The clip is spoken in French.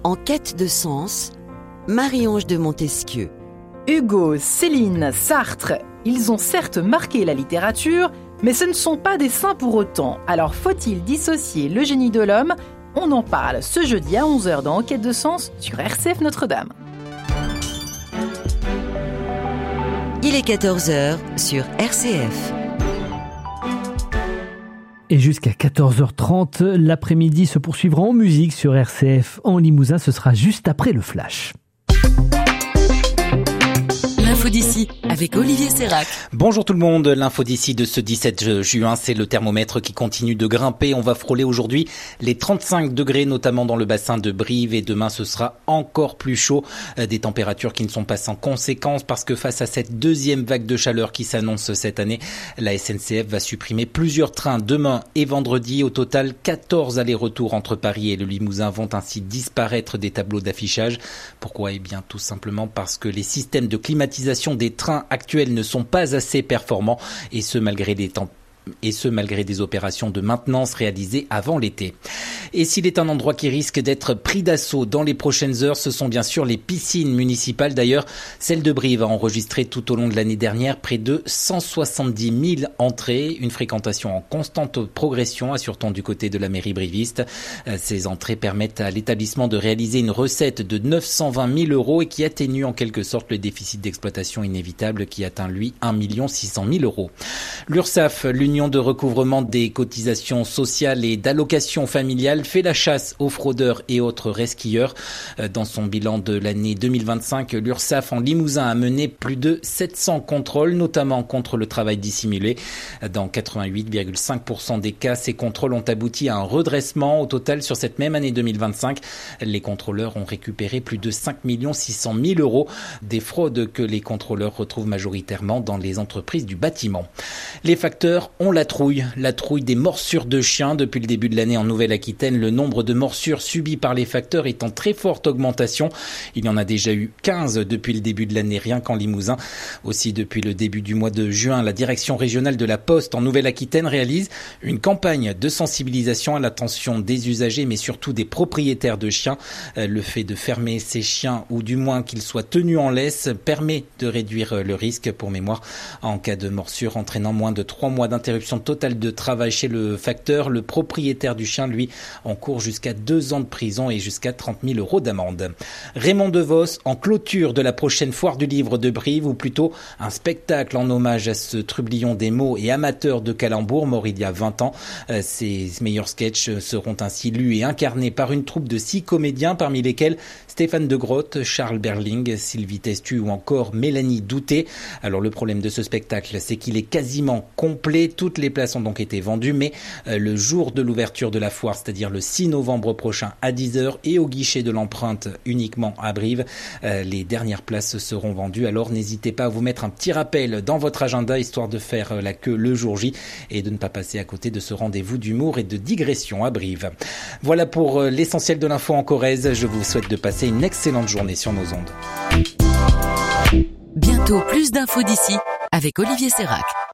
en quête de sens, Marie-Ange de Montesquieu. Hugo, Céline, Sartre, ils ont certes marqué la littérature, mais ce ne sont pas des saints pour autant. Alors faut-il dissocier le génie de l'homme ? On en parle ce jeudi à 11h dans Enquête de sens sur RCF Notre-Dame. Il est 14h sur RCF. Et jusqu'à 14h30, l'après-midi se poursuivra en musique sur RCF en Limousin. Ce sera juste après le flash. L'info d'ici avec Olivier Sérac. Bonjour tout le monde, l'info d'ici de ce 17 juin, c'est le thermomètre qui continue de grimper. On va frôler aujourd'hui les 35 degrés, notamment dans le bassin de Brive, et demain ce sera encore plus chaud. Des températures qui ne sont pas sans conséquences parce que face à cette deuxième vague de chaleur qui s'annonce cette année, la SNCF va supprimer plusieurs trains demain et vendredi. Au total, 14 allers-retours entre Paris et le Limousin vont ainsi disparaître des tableaux d'affichage. Pourquoi ? Eh bien tout simplement parce que les systèmes de climatisation des trains actuels ne sont pas assez performants, et ce malgré des opérations de maintenance réalisées avant l'été. Et s'il est un endroit qui risque d'être pris d'assaut dans les prochaines heures, ce sont bien sûr les piscines municipales. D'ailleurs, celle de Brive a enregistré tout au long de l'année dernière près de 170 000 entrées, une fréquentation en constante progression, assure-t-on du côté de la mairie briviste. Ces entrées permettent à l'établissement de réaliser une recette de 920 000 € et qui atténue en quelque sorte le déficit d'exploitation inévitable qui atteint lui 1 600 000 €. L'URSSAF, l'Union de recouvrement des cotisations sociales et d'allocations familiales, fait la chasse aux fraudeurs et autres resquilleurs. Dans son bilan de l'année 2025, l'URSSAF en Limousin a mené plus de 700 contrôles, notamment contre le travail dissimulé. Dans 88,5% des cas, ces contrôles ont abouti à un redressement. Au total, sur cette même année 2025, les contrôleurs ont récupéré plus de 5 600 000 €, des fraudes que les contrôleurs retrouvent majoritairement dans les entreprises du bâtiment. Les facteurs ont la trouille des morsures de chiens. Depuis le début de l'année en Nouvelle-Aquitaine, le nombre de morsures subies par les facteurs est en très forte augmentation. Il y en a déjà eu 15 depuis le début de l'année, rien qu'en Limousin. Aussi, depuis le début du mois de juin, la direction régionale de la Poste en Nouvelle-Aquitaine réalise une campagne de sensibilisation à l'attention des usagers, mais surtout des propriétaires de chiens. Le fait de fermer ces chiens, ou du moins qu'ils soient tenus en laisse, permet de réduire le risque. Pour mémoire, en cas de morsure entraînant moins de 3 mois d'interruption totale de travail chez le facteur, le propriétaire du chien, lui, encourt jusqu'à 2 ans de prison et jusqu'à 30 000 € d'amende. Raymond Devos, en clôture de la prochaine foire du livre de Brive, ou plutôt un spectacle en hommage à ce trublion des mots et amateur de calembours mort il y a 20 ans. Ses meilleurs sketchs seront ainsi lus et incarnés par une troupe de 6 comédiens, parmi lesquels Stéphane de Grotte, Charles Berling, Sylvie Testu ou encore Mélanie Douté. Alors le problème de ce spectacle, c'est qu'il est quasiment complet. Toutes les places ont donc été vendues, mais le jour de l'ouverture de la foire, c'est-à-dire le 6 novembre prochain à 10h et au guichet de l'empreinte uniquement à Brive, les dernières places seront vendues. Alors n'hésitez pas à vous mettre un petit rappel dans votre agenda, histoire de faire la queue le jour J et de ne pas passer à côté de ce rendez-vous d'humour et de digression à Brive. Voilà pour l'essentiel de l'info en Corrèze. Je vous souhaite de passer une excellente journée sur nos ondes. Bientôt plus d'infos d'ici avec Olivier Sérac.